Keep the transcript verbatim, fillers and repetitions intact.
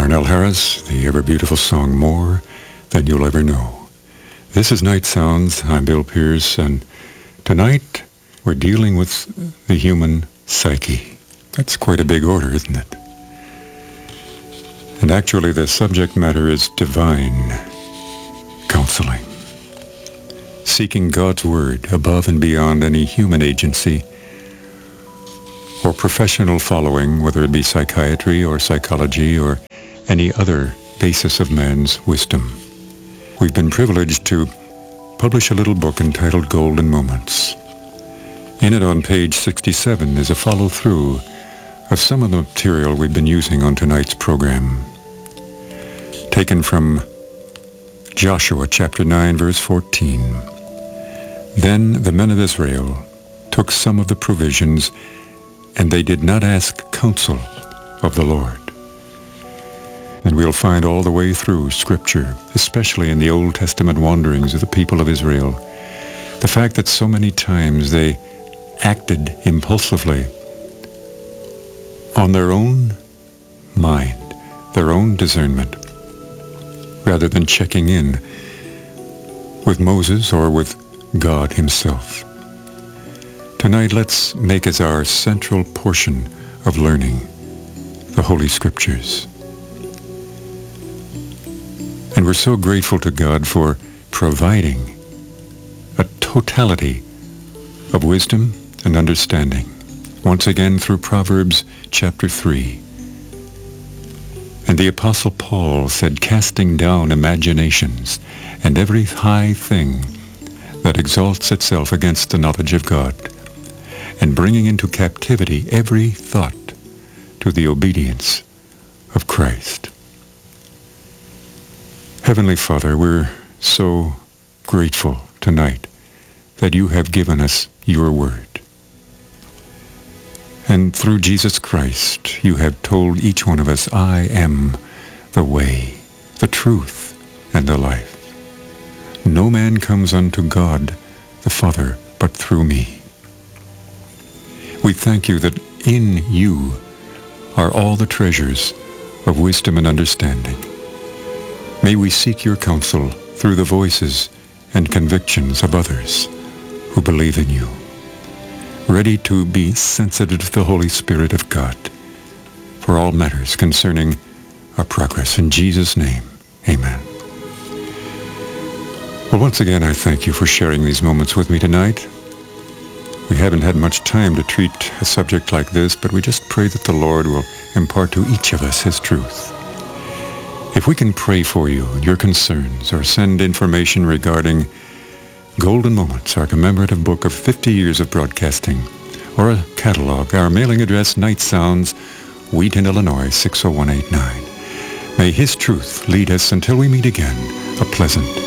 Darnell Harris, the ever-beautiful song, More Than You'll Ever Know. This is Night Sounds. I'm Bill Pierce, and tonight we're dealing with the human psyche. That's quite a big order, isn't it? And actually, the subject matter is divine counseling. Seeking God's word above and beyond any human agency or professional following, whether it be psychiatry or psychology or any other basis of man's wisdom. We've been privileged to publish a little book entitled Golden Moments. In it, on page sixty-seven, is a follow-through of some of the material we've been using on tonight's program. Taken from Joshua chapter nine, verse fourteen. Then the men of Israel took some of the provisions, and they did not ask counsel of the Lord. And we'll find all the way through Scripture, especially in the Old Testament wanderings of the people of Israel, the fact that so many times they acted impulsively on their own mind, their own discernment, rather than checking in with Moses or with God himself. Tonight, let's make as our central portion of learning the Holy Scriptures. And we're so grateful to God for providing a totality of wisdom and understanding, once again through Proverbs chapter three. And the Apostle Paul said, casting down imaginations and every high thing that exalts itself against the knowledge of God, and bringing into captivity every thought to the obedience of Christ. Heavenly Father, we're so grateful tonight that you have given us your word. And through Jesus Christ, you have told each one of us, I am the way, the truth, and the life. No man comes unto God the Father but through me. We thank you that in you are all the treasures of wisdom and understanding. May we seek your counsel through the voices and convictions of others who believe in you, ready to be sensitive to the Holy Spirit of God for all matters concerning our progress. In Jesus' name, amen. Well, once again, I thank you for sharing these moments with me tonight. We haven't had much time to treat a subject like this, but we just pray that the Lord will impart to each of us his truth. If we can pray for you and your concerns, or send information regarding Golden Moments, our commemorative book of fifty years of broadcasting, or a catalog, our mailing address, Night Sounds, Wheaton, Illinois, six oh one eight nine. May his truth lead us until we meet again. A pleasant